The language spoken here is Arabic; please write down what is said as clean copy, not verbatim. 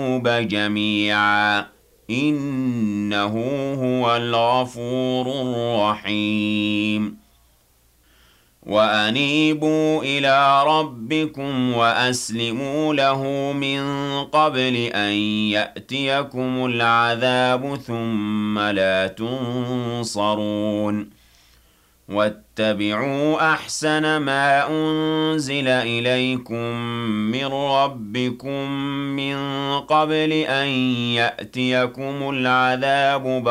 جميعا إنه هو الغفور الرحيم وأنيبوا إلى ربكم وأسلموا له من قبل أن يأتيكم العذاب ثم لا تنصرون واتبعوا أحسن ما أنزل إليكم من ربكم من قبل أن يأتيكم العذاب